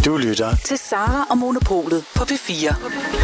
Du lytter til Sara og Monopolet på P4.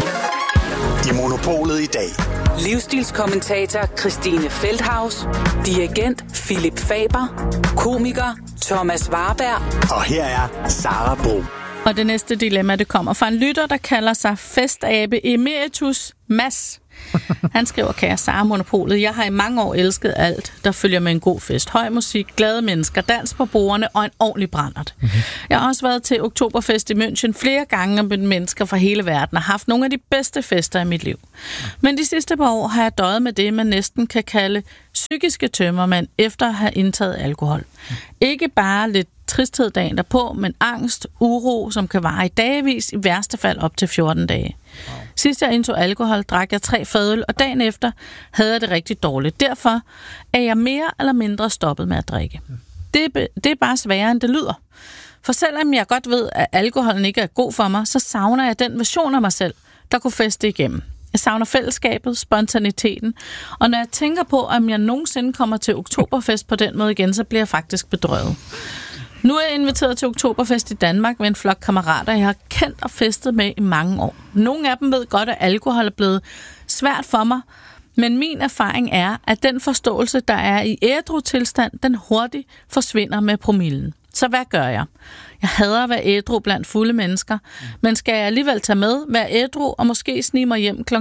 I Monopolet i dag. Livsstilskommentator Christine Feldhaus, dirigent Philip Faber, komiker Thomas Warberg. Og her er Sara Bro. Og det næste dilemma, det kommer fra en lytter, der kalder sig festabe emeritus Mads. Han skriver, kære Sara Monopolet, jeg har i mange år elsket alt, der følger med en god fest. Høj musik, glade mennesker, dans på bordene og en ordentlig brændert. Jeg har også været til Oktoberfest i München flere gange med mennesker fra hele verden og haft nogle af de bedste fester i mit liv. Men de sidste par år har jeg døjet med det, man næsten kan kalde psykiske tømmermænd efter at have indtaget alkohol. Ikke bare lidt tristhed dagen derpå, men angst, uro, som kan vare i dagevis, i værste fald op til 14 dage. Sidst jeg indtog alkohol, drak jeg 3 fadøl, og dagen efter havde jeg det rigtig dårligt. Derfor er jeg mere eller mindre stoppet med at drikke. Det er bare sværere, end det lyder. For selvom jeg godt ved, at alkoholen ikke er god for mig, så savner jeg den version af mig selv, der kunne feste igennem. Jeg savner fællesskabet, spontaniteten, og når jeg tænker på, om jeg nogensinde kommer til Oktoberfest på den måde igen, så bliver jeg faktisk bedrøvet. Nu er jeg inviteret til Oktoberfest i Danmark med en flok kammerater, jeg har kendt og festet med i mange år. Nogle af dem ved godt, at alkohol er blevet svært for mig, men min erfaring er, at den forståelse, der er i ædru-tilstand, den hurtigt forsvinder med promillen. Så hvad gør jeg? Jeg hader at være ædru blandt fulde mennesker, men skal jeg alligevel tage med, være ædru og måske snige mig hjem kl. 21.30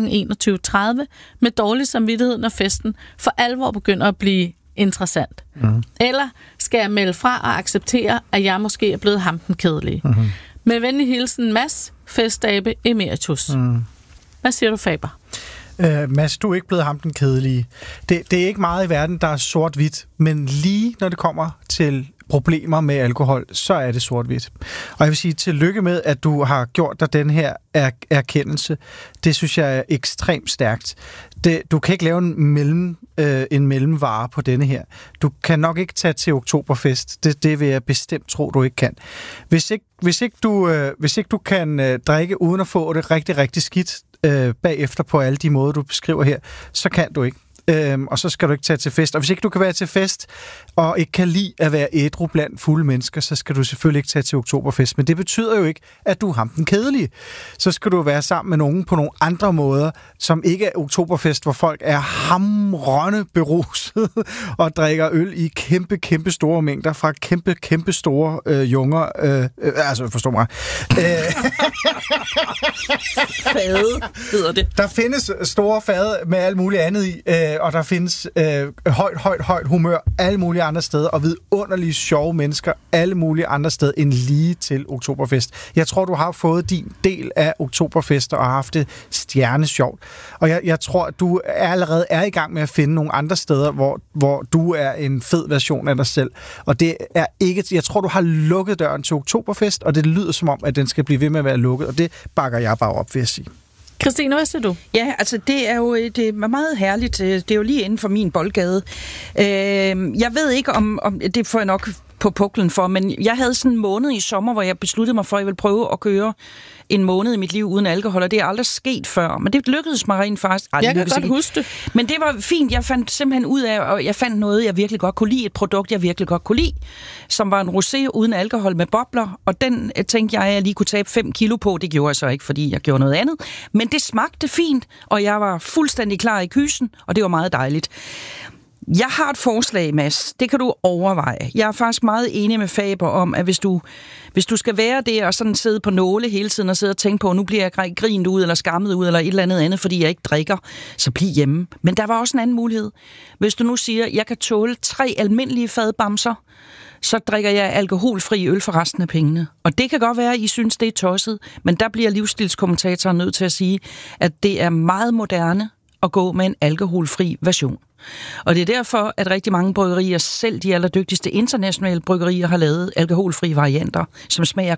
med dårlig samvittighed, når festen for alvor begynder at blive interessant? Eller skal jeg melde fra og acceptere, at jeg måske er blevet ham den kedelige? Med venlig hilsen, Mads, festabe emeritus. Hvad siger du, Faber? Mads, du er ikke blevet ham den kedelige. Det er ikke meget i verden, der er sort-hvidt, men lige når det kommer til problemer med alkohol, så er det sort-hvidt. Og jeg vil sige tillykke med, at du har gjort dig den her erkendelse. Det synes jeg er ekstremt stærkt. Du kan ikke lave en mellemvare på denne her. Du kan nok ikke tage til Oktoberfest. Det vil jeg bestemt tro, du ikke kan. Hvis ikke du kan drikke uden at få det rigtig, rigtig skidt bagefter på alle de måder, du beskriver her, så kan du ikke. Og så skal du ikke tage til fest. Og hvis ikke du kan være til fest, og ikke kan lide at være ædru blandt fulde mennesker, så skal du selvfølgelig ikke tage til Oktoberfest. Men det betyder jo ikke, at du er ham den kedelige. Så skal du være sammen med nogen på nogle andre måder, som ikke er Oktoberfest, hvor folk er hamrende beruset og drikker øl i kæmpe store mængder fra kæmpe store junger. Altså, forstå mig. Fade hedder det. Der findes store fade med alt muligt andet i, og der findes højt humør alle mulige andre steder, og vidunderlige sjove mennesker alle mulige andre steder end lige til Oktoberfest. Jeg tror, du har fået din del af Oktoberfester og har haft det stjernesjovt. Og jeg tror, at du allerede er i gang med at finde nogle andre steder, hvor du er en fed version af dig selv. Og det er ikke... Jeg tror, du har lukket døren til Oktoberfest, og det lyder som om, at den skal blive ved med at være lukket, og det bakker jeg bare op, vil jeg sige. Christine, hvad siger du? Ja, altså det er meget herligt. Det er jo lige inden for min boldgade. Jeg ved ikke, om det får jeg nok på puklen for, men jeg havde sådan en måned i sommer, hvor jeg besluttede mig for, at jeg ville prøve at køre en måned i mit liv uden alkohol, og det er aldrig sket før. Men det lykkedes mig rent faktisk. Jeg kan godt huske det. Men det var fint. Jeg fandt simpelthen ud af, og jeg fandt noget, jeg virkelig godt kunne lide. Et produkt, jeg virkelig godt kunne lide, som var en rosé uden alkohol med bobler. Og den tænkte jeg lige kunne tabe 5 kilo på. Det gjorde jeg så ikke, fordi jeg gjorde noget andet. Men det smagte fint, og jeg var fuldstændig klar i kysen, og det var meget dejligt. Jeg har et forslag, Mads. Det kan du overveje. Jeg er faktisk meget enig med Faber om, at hvis du skal være der og sådan sidde på nåle hele tiden og sidde og tænke på, nu bliver jeg grint ud eller skammet ud eller et eller andet, fordi jeg ikke drikker, så bliv hjemme. Men der var også en anden mulighed. Hvis du nu siger, jeg kan tåle 3 almindelige fadbamser, så drikker jeg alkoholfri øl for resten af pengene. Og det kan godt være, at I synes, det er tosset, men der bliver livsstilskommentatoren nødt til at sige, at det er meget moderne at gå med en alkoholfri version. Og det er derfor, at rigtig mange bryggerier, selv de allerdygtigste internationale bryggerier, har lavet alkoholfrie varianter, som smager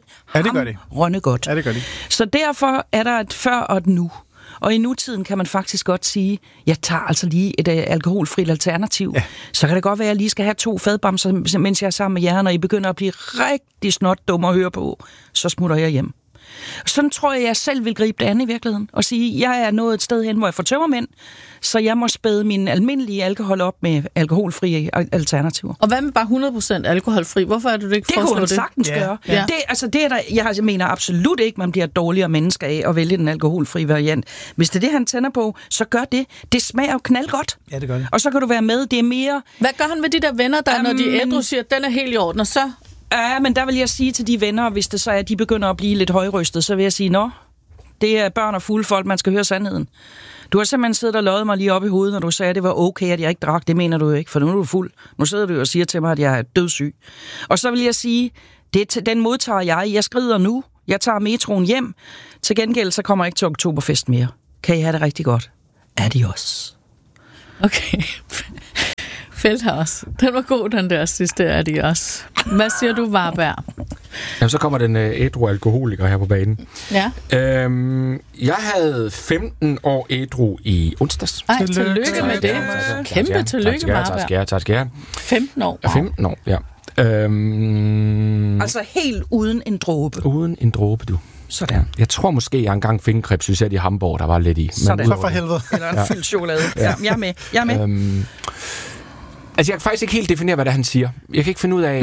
rønne godt. Ja, det gør de. Så derfor er der et før og et nu. Og i nutiden kan man faktisk godt sige, jeg tager altså lige et alkoholfrit alternativ. Ja. Så kan det godt være, at jeg lige skal have 2 fadbamser, mens jeg er sammen med jer, når I begynder at blive rigtig snot dumme at høre på. Så smutter jeg hjem. Sådan tror jeg selv vil gribe det an i virkeligheden. Og sige, jeg er nået et sted hen, hvor jeg får tømmermænd, så jeg må spæde min almindelige alkohol op med alkoholfri alternativer. Og hvad med bare 100% alkoholfri? Hvorfor er du ikke det kunne man sagtens gøre. Ja. Det er der, jeg mener absolut ikke, man bliver et dårligere menneske af at vælge den alkoholfri variant. Hvis det er det, han tænder på, så gør det. Det smager jo knaldgodt. Ja, det gør det. Og så kan du være med. Det er mere... Hvad gør han med de der venner, der når de ædru siger, at den er helt i orden, og så... Ja, men der vil jeg sige til de venner, hvis det så er, at de begynder at blive lidt højrystet, så vil jeg sige, det er børn og fulde folk, man skal høre sandheden. Du har simpelthen siddet og løjet mig lige op i hovedet, når du sagde, at det var okay, at jeg ikke drak. Det mener du jo ikke, for nu er du fuld. Nu sidder du og siger til mig, at jeg er dødssyg. Og så vil jeg sige, den modtager jeg. Jeg skrider nu. Jeg tager metroen hjem. Til gengæld, så kommer jeg ikke til oktoberfest mere. Kan I have det rigtig godt? Adios. Okay. Feldhaus. Den var god, den der sidste adios. Hvad siger du, Warberg? Jamen, så kommer den ædru alkoholiker her på banen. Ja. Jeg havde 15 år ædru i onsdags. Ej, tillykke med det. Kæmpe tillykke, Warberg. Tak skal jeg. 15 år. Wow. 15 år, ja. Altså helt uden en dråbe. Uden en dråbe, du. Sådan. Jeg tror måske, jeg engang fik en krebs i Hamburg, der var lidt i. Sådan. Så for helvede. Eller en fyldt chokolade. Ja, jeg er med. Altså, jeg kan faktisk ikke helt definere, hvad det er, han siger. Jeg kan ikke finde ud af,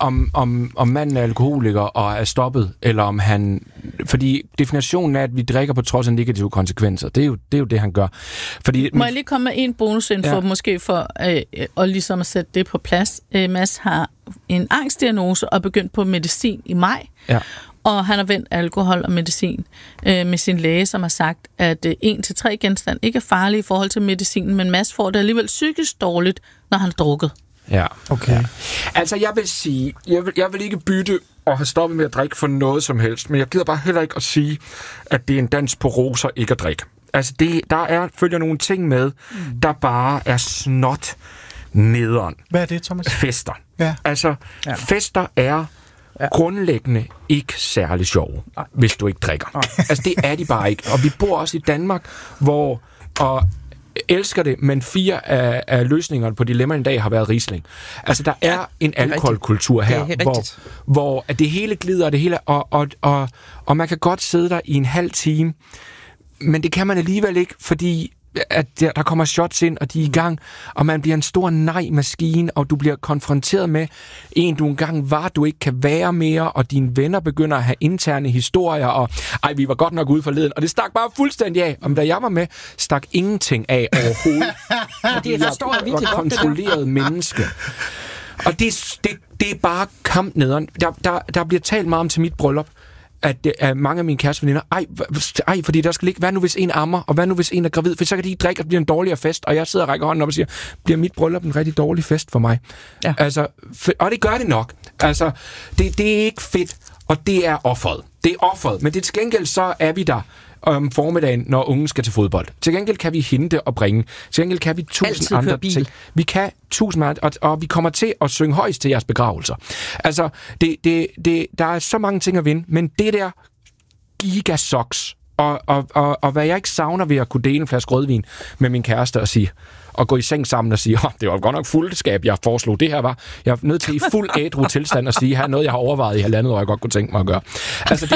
om manden er alkoholiker og er stoppet, eller om han... Fordi definitionen er, at vi drikker på trods af negative konsekvenser. Det er jo det, han gør. Fordi, må jeg lige komme med en bonusinfo, måske for at ligesom at sætte det på plads. Mads har en angstdiagnose og begyndt på medicin i maj. Ja. Og han har vendt alkohol og medicin med sin læge, som har sagt, at 1-3 genstande ikke er farlige i forhold til medicinen, men Mads får det alligevel psykisk dårligt, når han har drukket. Ja, okay. Ja. Altså, jeg vil sige, jeg vil ikke bytte og have stoppet med at drikke for noget som helst, men jeg gider bare heller ikke at sige, at det er en dans på roser ikke at drikke. Altså, følger nogle ting med, der bare er snot nederen. Hvad er det, Thomas? Fester. Ja. Altså, fester er grundlæggende ikke særlig sjove, hvis du ikke drikker. Altså, det er de bare ikke. Og vi bor også i Danmark, hvor... Og elsker det, men 4 af løsningerne på dilemmaen i dag har været Riesling. Altså, der er en alkoholkultur her, hvor det hele glider, det hele, og man kan godt sidde der i en halv time, men det kan man alligevel ikke, fordi at der kommer shots ind, og de er i gang, og man bliver en stor nej-maskine, og du bliver konfronteret med en, du engang var, du ikke kan være mere, og dine venner begynder at have interne historier, og vi var godt nok ude forleden, og det stak bare fuldstændig af. Og da jeg var med, stak ingenting af overhovedet. Fordi jeg forstår jeg virkelig godt, kontrolleret menneske. Og det er bare kamp nederen. Der bliver talt meget om til mit bryllup, at mange af mine kæresteveninder, fordi der skal ligge, hvad nu hvis en ammer, og hvad nu hvis en er gravid, for så kan de ikke drikke, og det bliver en dårligere fest, og jeg sidder og rækker hånden op og siger, bliver mit bryllup en rigtig dårlig fest for mig? Ja. Altså, og det gør det nok. Altså, det er ikke fedt, og det er offeret. Det er offeret, men det til gengæld så er vi der om formiddagen, når unge skal til fodbold. Til gengæld kan vi hente og bringe. Til gengæld kan vi 1000 andre ting. Vi kan 1000 andre, og vi kommer til at synge højst til jeres begravelser. Altså, der er så mange ting at vinde, men det der gigasoks, og hvad jeg ikke savner ved at kunne dele en flaske rødvin med min kæreste og sige, og gå i seng sammen og sige, det var godt nok fuldskab, jeg foreslog. Det her var, jeg er nødt til i fuld ædru tilstand at sige, her er noget, jeg har overvejet i 1,5 år, jeg godt kunne tænke mig at gøre. Altså,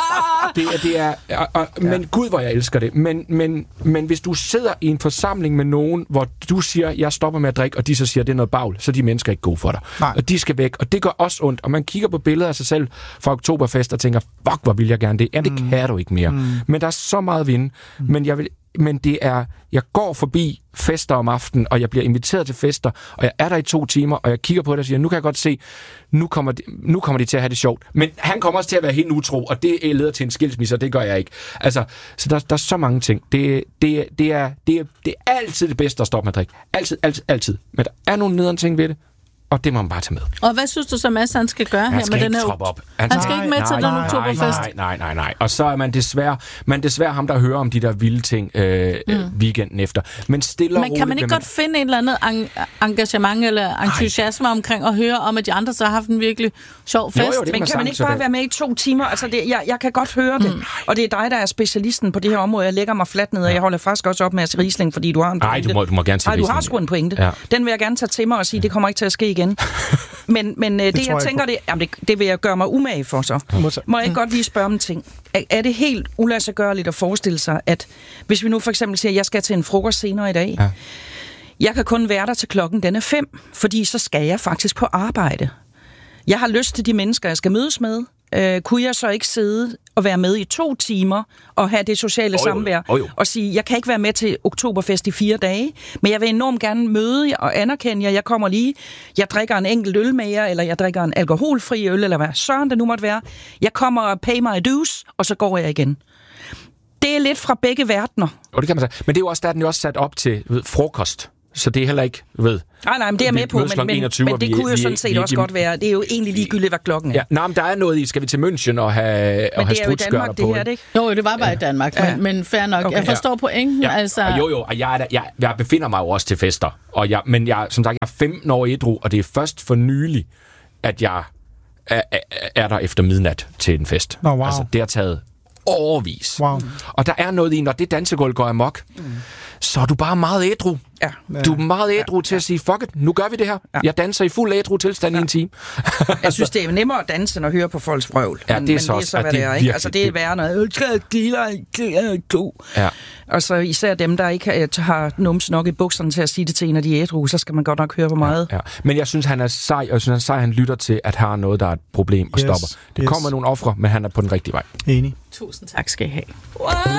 det er men gud, hvor jeg elsker det. Men hvis du sidder i en forsamling med nogen, hvor du siger, jeg stopper med at drikke, og de så siger, det er noget bagl, så er de mennesker ikke gode for dig. Nej. Og de skal væk, og det gør også ondt. Og man kigger på billeder af sig selv fra Oktoberfest og tænker, fuck, hvor vil jeg gerne det. Jamen, det kan du ikke mere. Men der er så meget at vinde. Men det er, jeg går forbi fester om aftenen, og jeg bliver inviteret til fester, og jeg er der i 2 timer, og jeg kigger på det og siger, nu kan jeg godt se, nu kommer de til at have det sjovt. Men han kommer også til at være helt utro, og det leder til en skilsmisse, og det gør jeg ikke. Altså, så der er så mange ting. Det er altid det bedste at stoppe med at drikke. Altid. Men der er nogle nederen ting ved det, og det må man bare tage med. Og hvad synes du så, Mads, han skal gøre her med den her... Han skal ikke med til den oktoberfest? Nej. Og så er man desværre ham, der hører om de der vilde ting weekenden efter. Men kan man ikke godt finde et eller andet engagement eller entusiasme omkring at høre om, at de andre så har haft en virkelig sjov fest? Jo, men kan man ikke bare være med i 2 timer? Altså, jeg kan godt høre det. Og det er dig, der er specialisten på det her område. Jeg lægger mig fladt ned, og jeg holder faktisk også op med at Riesling, fordi du har en pointe. Nej, du må gerne sige Riesling. Du har sgu en pointe. Ja. Den vil jeg gerne tage til mig og sige, det kommer ikke til at ske igen. igen. Men det jeg tænker, det vil jeg gøre mig umage for så. Må jeg ikke godt lige spørge om en ting? Er det helt uladsiggørligt at forestille sig, at hvis vi nu for eksempel siger, at jeg skal til en frokost senere i dag, jeg kan kun være der til klokken den er 5, fordi så skal jeg faktisk på arbejde. Jeg har lyst til de mennesker, jeg skal mødes med. Kunne jeg så ikke sidde og være med i 2 timer og have det sociale samvær og sige, jeg kan ikke være med til Oktoberfest i 4 dage, men jeg vil enormt gerne møde jer og anerkende jer. Jeg kommer lige, jeg drikker en enkelt øl med jer, eller jeg drikker en alkoholfri øl, eller hvad søren det nu måtte være. Jeg kommer og pay my dues, og så går jeg igen. Det er lidt fra begge verdener. Og det kan man sige. Men det er jo også, der er den jo også sat op til frokost. Så det er heller ikke, Nej, men det er med på, men det kunne jo sådan set også godt være. Det er jo egentlig ligegyldigt, hvad klokken er. Ja, nej, men der er noget i, skal vi til München og have strutskørter på? Men det er jo i Danmark, det her, det ikke? Jo, det var bare i Danmark, men fair nok. Okay. Jeg forstår pointen, altså. Og jeg befinder mig jo også til fester. Men som sagt, jeg er 15 år ædru, og det er først for nylig, at jeg er der efter midnat til en fest. Wow. Altså, det har taget årevis. Wow. Og der er noget i, når det dansegulv går amok, så er du bare meget ædru. Ja. Du er meget ædru til at sige, fuck it, nu gør vi det her. Ja. Jeg danser i fuld ædru tilstand i en time. Jeg synes, det er nemmere at danse, end at høre på folks vrøvl. Ja, det er så også, hvad det er, ikke? Altså, det er værre noget. Ja. Og så især dem, der ikke har numse nok i bukserne til at sige det til en af de ædru, så skal man godt nok høre, hvor meget. Ja. Men jeg synes, han er sej, og jeg synes, han lytter til, at har noget, der er et problem og stopper. Det kommer nogle ofre, men han er på den rigtige vej. Enig. Tusind tak skal I have.